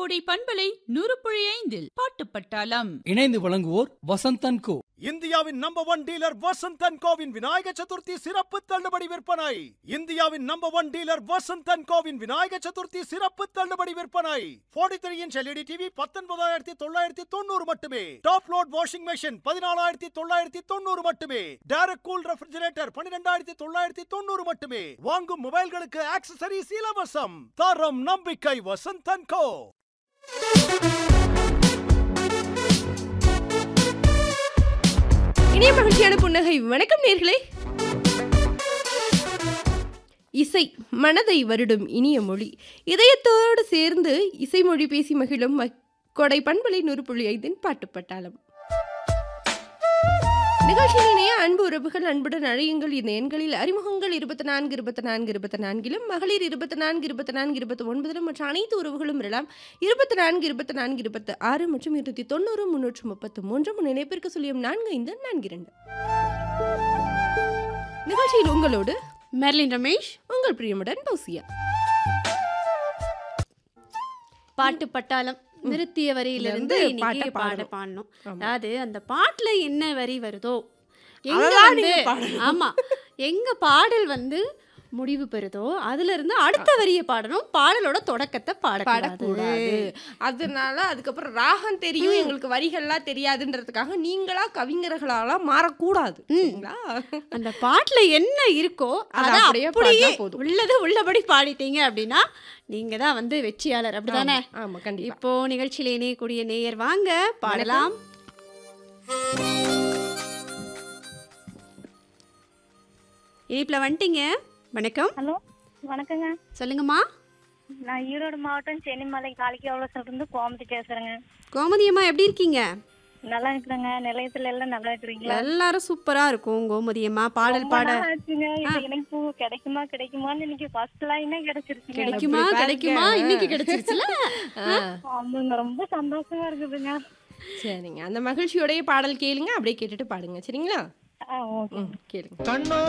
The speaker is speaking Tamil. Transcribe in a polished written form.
கோடை பண்பலை 100.5 பாட்டு பட்டாளம். இணைந்து வழங்குவோர் வசந்தன் கோ. இந்தியாவின் number 1 dealer Vasanthan CoWIN Vinayaka Chaturthi சிறப்பு தள்ளுபடி விற்பனை. இந்தியாவின் number 1 dealer Vasanthan CoWIN Vinayaka Chaturthi சிறப்பு தள்ளுபடி விற்பனை. 43 இன்ச் LED டிவி 19,990 மட்டுமே. டாப் லோட் வாஷிங் மெஷின் 14,990 மட்டுமே. டைரக்ட் கூல் ரெஃப்ரிஜரேட்டர் 12,990 மட்டுமே. வாங்கும் மொபைல்களுக்கு ஆக்சசரிஸ் இலவசம். தரம் நம்பிக்கை வசந்தன் கோ. இனிய மகிழ்ச்சியான புன்னகை. வணக்கம் நேர்களே. இசை மனதை வருடும் இனிய மொழி. இதயத்தோடு சேர்ந்து இசைமொழி பேசி மகிழும் கொடை பண்பலை 100.5 பாட்டு பட்டாளம் நிகழ்ச்சியிலேயே அன்பு உறவுகள் அன்புடன் அழையுங்கள். இந்த எண்களில் அறிமுகங்கள் 24 24 24 மகளிர் 24 24 29 மற்ற அனைத்து உறவுகளும் வரலாம். 24 24 26 மற்றும் 290 333 நினைப்பிற்கு சொல்லியும் 4542. நிகழ்ச்சியில் உங்களோடு மெர்லின் ரமேஷ், உங்கள் பிரியமுடன் பௌசியா. பாட்டு பட்டாளம் நிறுத்திய வரியிலிருந்து இன்னைக்கு பாட பாடணும். அதாவது அந்த பாட்டுல என்ன வரி வருதோ ஆமா எங்க பாடல் வந்து முடிவு பெறுதோ அதுல இருந்து அடுத்த வரியை பாடணும். பாடலோட தொடக்கத்தை பாடக்கூடாது. அதனால அதுக்கப்புறம் ராகம் தெரியும் எங்களுக்கு வரிகள்லாம் தெரியாதுன்றதுக்காக நீங்களா கவிஞர்களாலாம் மாறக்கூடாது. அந்த பாட்டுல என்ன இருக்கோ அதை அப்படியே உள்ளது உள்ளபடி பாடிட்டீங்க அப்படின்னா நீங்க தான் வந்து வெற்றியாளர். அப்படிதானே? ஆமா, கண்டிப்பா. இப்போ நிகழ்ச்சியில இணையக்கூடிய நேயர் வாங்க பாடலாம். இனிப்புல வந்துட்டீங்க. வணக்கம். ஹலோ, வணக்கங்க. சொல்லுங்கம்மா. நான் ஈரோடு மாவட்டம் சென்னிமலை காளிக்காவலத்திலிருந்து கோமதி பேசுறேங்க. கோமதி அம்மா எப்படி இருக்கீங்க? நல்லா இருக்கிறேங்க. நிலையத்துல எல்லாம் நல்லா இருக்கிறீங்களா? எல்லாரும் சூப்பரா இருக்கும். கோமதி அம்மா பாடல் பாட ஆச்சுங்க. இது எனக்கு கிடைக்குமான்னு இன்னைக்கு ஃபர்ஸ்ட் லைனே கிடைச்சிருச்சு. கிடைக்குமா இன்னைக்கு கிடைச்சிருச்சுல. ஆமாங்க, ரொம்ப சந்தோஷமா இருக்குதுங்க. சரிங்க, அந்த மகிழ்ச்சியோடைய பாடல் கேளுங்க, அப்படியே கேட்டுட்டு பாடுங்க. சரிங்களா? ஓகே, கேளுங்க.